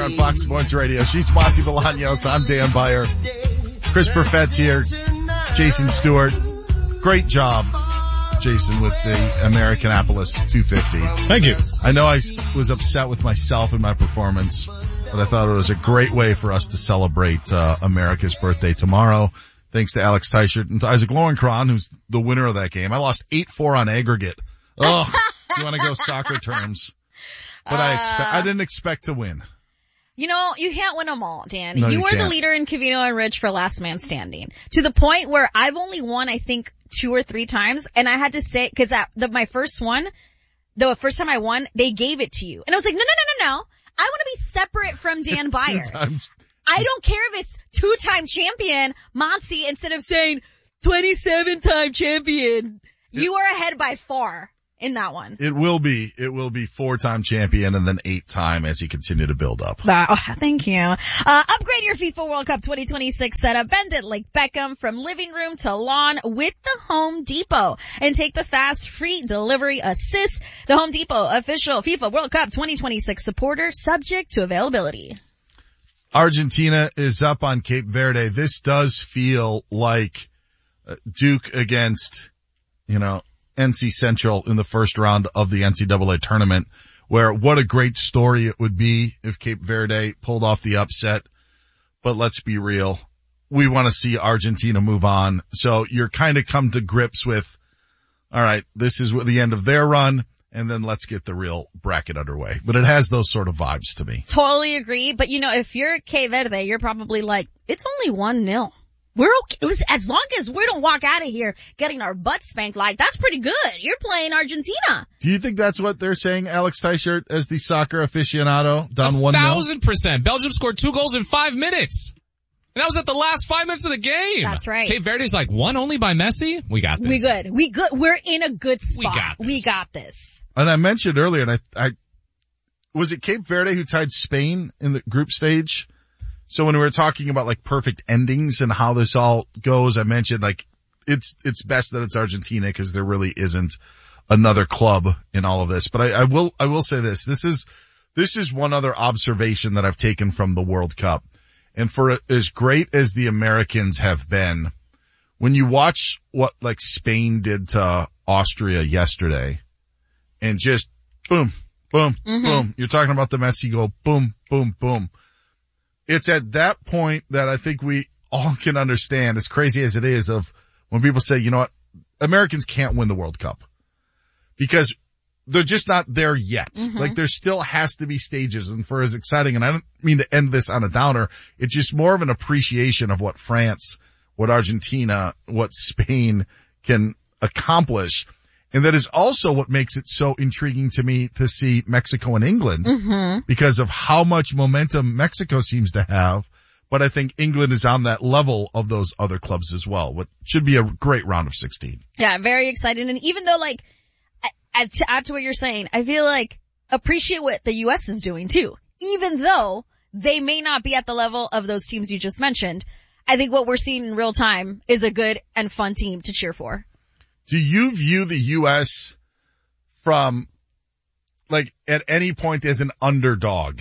on Fox Sports Radio. She's Monty Bolaños. I'm Dan Beyer. Chris Perfett's here. Jason Stewart. Great job, Jason, with the Americanapolis 250. Thank you. I know I was upset with myself and my performance, but I thought it was a great way for us to celebrate America's birthday tomorrow. Thanks to Alex Teichert and to Isaac Lowenkron, who's the winner of that game. I lost 8-4 on aggregate. Oh, you want to go soccer terms. But I didn't expect to win. You know, you can't win them all, Dan. No, you were can't. the leader in Covino and Rich for last man standing. To the point where I've only won, I think, 2 or 3 times. And I had to say, cause my first one, the first time I won, they gave it to you. And I was like, no. I want to be separate from Dan Beyer. I don't care if it's 2-time champion, Monty, instead of saying 27-time champion. You are ahead by far in that one. It will be 4-time champion and then 8-time as he continued to build up. Thank you. Upgrade your FIFA World Cup 2026 setup. Bend it like Beckham from living room to lawn with the Home Depot. And take the fast, free delivery assist. The Home Depot official FIFA World Cup 2026 supporter, subject to availability. Argentina is up on Cape Verde. This does feel like Duke against, NC Central in the first round of the NCAA tournament, where what a great story it would be if Cape Verde pulled off the upset. But let's be real. We want to see Argentina move on. So you're kind of come to grips with, all right, this is the end of their run. And then let's get the real bracket underway. But it has those sort of vibes to me. Totally agree. But if you're Cape Verde, you're probably like, it's only 1-0. We're okay. As long as we don't walk out of here getting our butts spanked, that's pretty good. You're playing Argentina. Do you think that's what they're saying, Alex Teichert, as the soccer aficionado, down 1-0? 1,000%. Belgium scored 2 goals in 5 minutes. And that was at the last 5 minutes of the game. That's right. Cape Verde's like, won only by Messi? We got this. We good. We're in a good spot. We got this. And I mentioned earlier, and I was it Cape Verde who tied Spain in the group stage? So when we were talking about perfect endings and how this all goes, I mentioned it's best that it's Argentina because there really isn't another club in all of this. But I will say this. This is one other observation that I've taken from the World Cup. And for as great as the Americans have been, when you watch what Spain did to Austria yesterday, and just boom, boom, boom. You're talking about the Messi goal, boom, boom, boom. It's at that point that I think we all can understand, as crazy as it is, of when people say, you know what, Americans can't win the World Cup. Because they're just not there yet. There still has to be stages. And for as exciting, and I don't mean to end this on a downer, it's just more of an appreciation of what France, what Argentina, what Spain can accomplish. And that is also what makes it so intriguing to me to see Mexico and England because of how much momentum Mexico seems to have. But I think England is on that level of those other clubs as well, what should be a great round of 16. Yeah, very exciting. And even though to add to what you're saying, I feel appreciate what the U.S. is doing too. Even though they may not be at the level of those teams you just mentioned, I think what we're seeing in real time is a good and fun team to cheer for. Do you view the U.S. from, at any point as an underdog?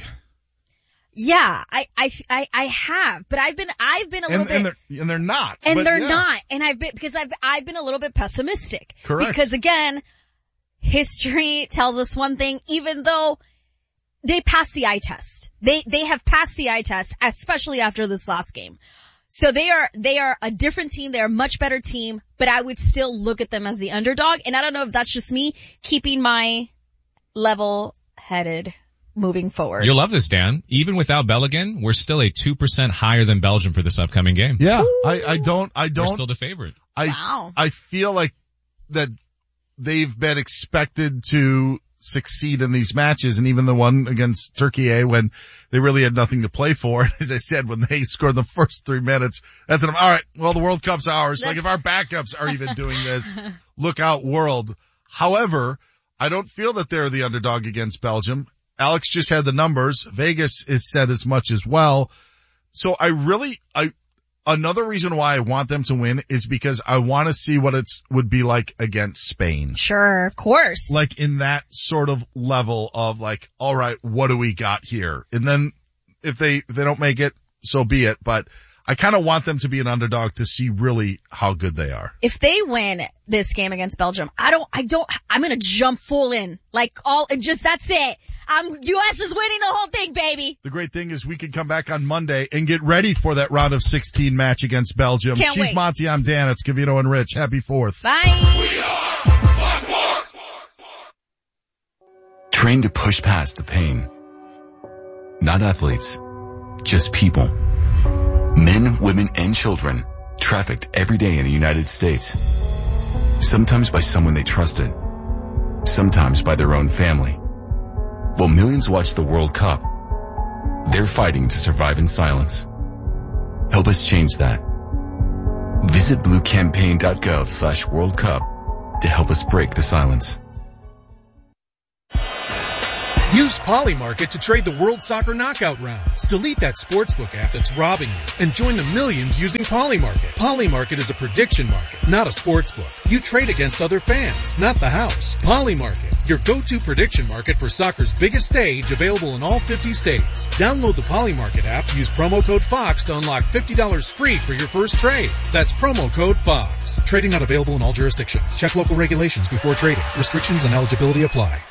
Yeah, I have, but I've been a little bit. And they're not. And they're not. And I've been a little bit pessimistic. Correct. Because again, history tells us one thing, even though they passed the eye test. They have passed the eye test, especially after this last game. So they are a different team. They're a much better team, but I would still look at them as the underdog. And I don't know if that's just me keeping my level-headed moving forward. You'll love this, Dan. Even without Bellingham, we're still a 2% higher than Belgium for this upcoming game. Yeah. I don't. We're still the favorite. Wow. I feel like that they've been expected to succeed in these matches, and even the one against Turkey when they really had nothing to play for. As I said, when they scored the first 3 minutes, that's all right, well, the World Cup's ours. If our backups are even doing this, look out, world. However, I don't feel that they're the underdog against Belgium. Alex just had the numbers. Vegas has said as much as well. So another reason why I want them to win is because I want to see what it would be like against Spain. Sure, of course. In that sort of level of all right, what do we got here? And then if they don't make it, so be it. But I kind of want them to be an underdog to see really how good they are. If they win this game against Belgium, I'm gonna jump full in. That's it. US is winning the whole thing, baby. The great thing is we can come back on Monday and get ready for that round of 16 match against Belgium. Can't She's wait. Monty, I'm Dan. It's Cavino and Rich. Happy 4th. Bye. Trained to push past the pain. Not athletes, just people. Men, women, and children trafficked every day in the United States. Sometimes by someone they trusted. Sometimes by their own family. While millions watch the World Cup, they're fighting to survive in silence. Help us change that. Visit bluecampaign.gov/World Cup to help us break the silence. Use Polymarket to trade the World Soccer Knockout rounds. Delete that sportsbook app that's robbing you and join the millions using Polymarket. Polymarket is a prediction market, not a sportsbook. You trade against other fans, not the house. Polymarket, your go-to prediction market for soccer's biggest stage, available in all 50 states. Download the Polymarket app, use promo code FOX to unlock $50 free for your first trade. That's promo code FOX. Trading not available in all jurisdictions. Check local regulations before trading. Restrictions and eligibility apply.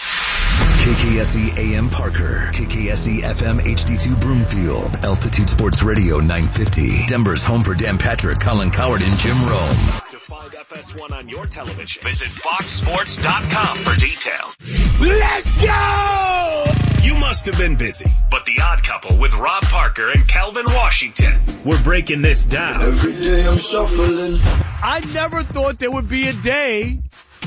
KKSE AM Parker, KKSE FM HD2 Broomfield, Altitude Sports Radio 950, Denver's home for Dan Patrick, Colin Coward, and Jim Rome. To find FS1 on your television, visit foxsports.com for details. Let's go! You must have been busy, but The Odd Couple with Rob Parker and Calvin Washington, we're breaking this down. Every day I'm shuffling. I never thought there would be a day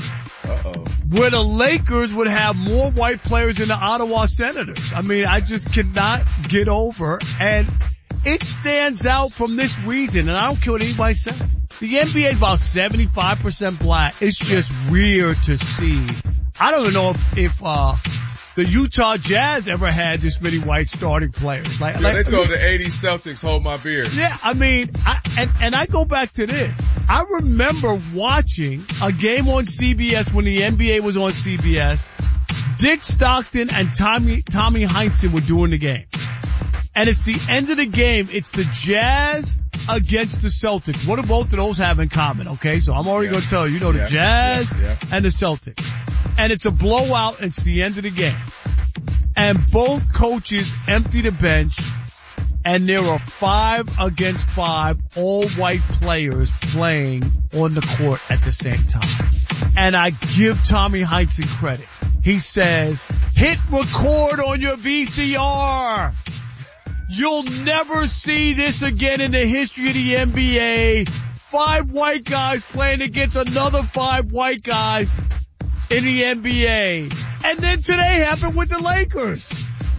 where the Lakers would have more white players than the Ottawa Senators. I mean, I just cannot get over. And it stands out from this reason, and I don't care what anybody says. The NBA is about 75% black. It's just weird to see. I don't know if the Utah Jazz ever had this many white starting players. They told the 80s Celtics, hold my beer. Yeah, I mean, I go back to this. I remember watching a game on CBS when the NBA was on CBS. Dick Stockton and Tommy Heinsohn were doing the game. And it's the end of the game. It's the Jazz against the Celtics. What do both of those have in common? Okay, so I'm already going to tell you. You know, the Jazz and the Celtics. And it's a blowout. It's the end of the game. And both coaches empty the bench. And there are 5 against 5 all white players playing on the court at the same time. And I give Tommy Heinsohn credit. He says, hit record on your VCR. You'll never see this again in the history of the NBA. 5 white guys playing against another 5 white guys in the NBA. And then today happened with the Lakers.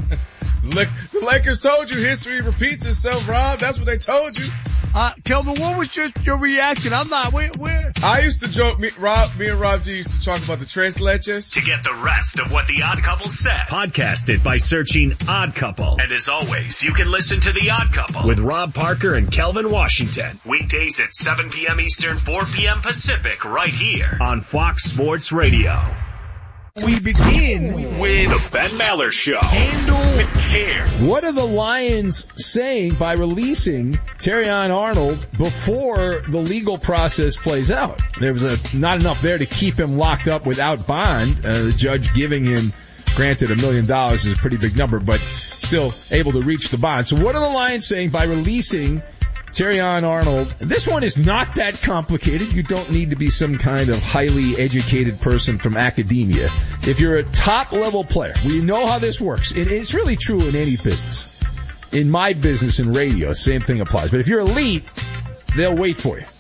Look, the Lakers told you history repeats itself, Rob. That's what they told you. Kelvin, what was your reaction? I'm not, where? I used to joke, me and Rob G used to talk about the Tres Leches. To get the rest of what The Odd Couple said, podcast it by searching Odd Couple. And as always, you can listen to The Odd Couple with Rob Parker and Calvin Washington. Weekdays at 7 p.m. Eastern, 4 p.m. Pacific, right here on Fox Sports Radio. We begin with the Ben Maller Show. Handle with care. What are the Lions saying by releasing Terrion Arnold before the legal process plays out? There was not enough there to keep him locked up without bond. The judge giving him, granted $1 million is a pretty big number, but still able to reach the bond. So what are the Lions saying by releasing Terrion Arnold? This one is not that complicated. You don't need to be some kind of highly educated person from academia. If you're a top level player, we know how this works. And it's really true in any business. In my business in radio, same thing applies. But if you're elite, they'll wait for you.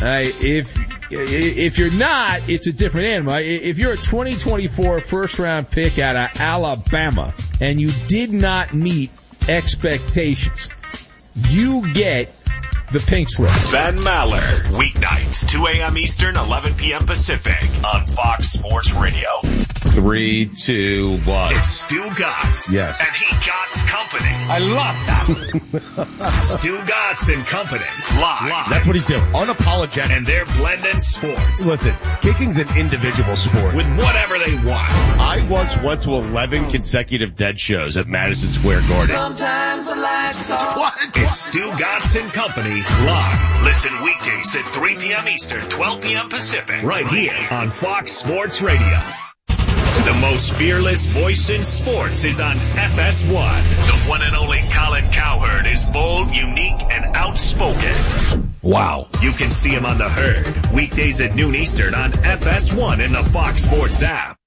If you're not, it's a different animal. If you're a 2024 first round pick out of Alabama and you did not meet expectations, you get the pink slip. Ben Maller, weeknights, 2 a.m. Eastern, 11 p.m. Pacific on Fox Sports Radio. 3, 2, 1. It's Stu Gatz. Yes. And he Gatz Company. I love that. Stu Gatz and Company. Live. That's what he's doing. Unapologetic. And they're blending sports. Listen, kicking's an individual sport. With whatever they want. I once went to 11 consecutive Dead shows at Madison Square Garden. Sometimes the lights off. What? It's Stu Gatz and Company live. Listen weekdays at 3 p.m. Eastern, 12 p.m. Pacific. Right here on Fox Sports Radio. The most fearless voice in sports is on FS1. The one and only Colin Cowherd is bold, unique, and outspoken. Wow. You can see him on The Herd, weekdays at noon Eastern on FS1 and the Fox Sports app.